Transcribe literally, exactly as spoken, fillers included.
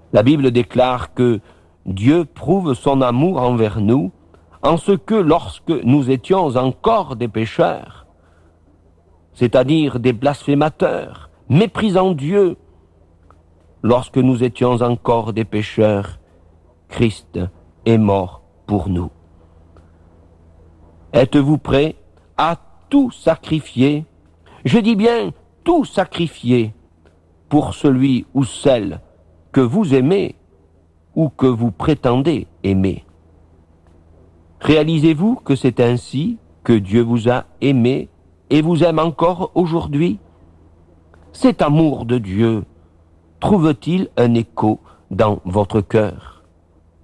La Bible déclare que Dieu prouve son amour envers nous en ce que lorsque nous étions encore des pécheurs, c'est-à-dire des blasphémateurs, méprisant Dieu, lorsque nous étions encore des pécheurs, Christ est mort pour nous. Êtes-vous prêts à tout sacrifier? Je dis bien tout sacrifier pour celui ou celle que vous aimez ou que vous prétendez aimer. Réalisez-vous que c'est ainsi que Dieu vous a aimé et vous aime encore aujourd'hui? Cet amour de Dieu trouve-t-il un écho dans votre cœur?